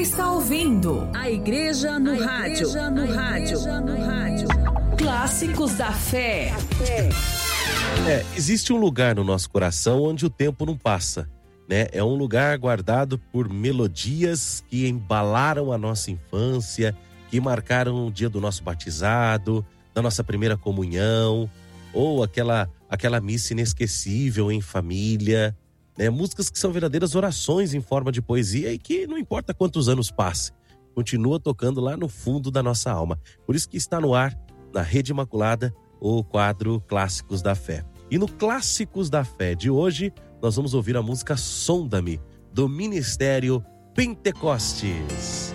está ouvindo A Igreja no Rádio. Clássicos da Fé. Existe um lugar no nosso coração onde o tempo não passa, né? É um lugar guardado por melodias que embalaram a nossa infância, que marcaram o dia do nosso batizado, da nossa primeira comunhão, ou aquela missa inesquecível em família, né? Músicas que são verdadeiras orações em forma de poesia e que não importa quantos anos passe, continua tocando lá no fundo da nossa alma. Por isso que está no ar, na Rede Imaculada, o quadro Clássicos da Fé. E no Clássicos da Fé de hoje, nós vamos ouvir a música Sonda-me, do Ministério Pentecostes.